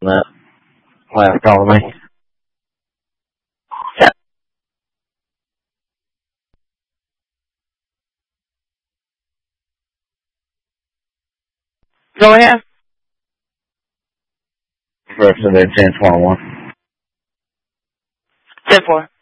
that last call to me. Go ahead. First, they're 10-21. 10-4.